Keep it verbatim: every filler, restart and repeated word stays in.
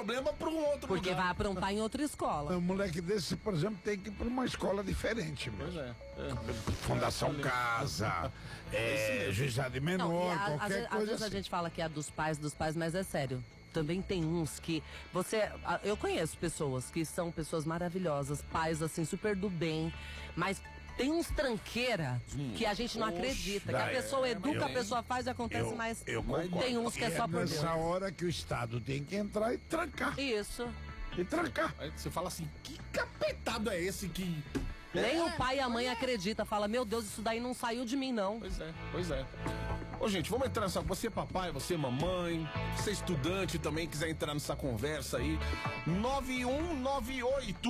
problema para um outro Porque lugar. vai aprontar em outra escola. Um moleque desse, por exemplo, tem que ir para uma escola diferente mesmo. Pois é. é. Fundação Casa, é, Juizado de Menor, Não, e a- qualquer às, vezes- às coisa vezes a assim. gente fala que é dos pais, dos pais, mas é sério. Também tem uns que você... a- Eu conheço pessoas que são pessoas maravilhosas, pais assim, super do bem, mas tem uns tranqueira que a gente não Oxe, acredita. Que daí a pessoa é, educa, a eu- pessoa faz e acontece, Eu, mas eu concordo. tem uns que é E só por Deus. nessa hora que o Estado tem que entrar e trancar. Isso. E trancar. Aí você fala assim, que capetado é esse que... Nem É, o pai e a mãe acreditam. Fala, meu Deus, isso daí não saiu de mim, não. Pois é, pois é. Ô, gente, vamos entrar nessa... Você é papai, você é mamãe, você é estudante também, quiser entrar nessa conversa aí. nove um nove oito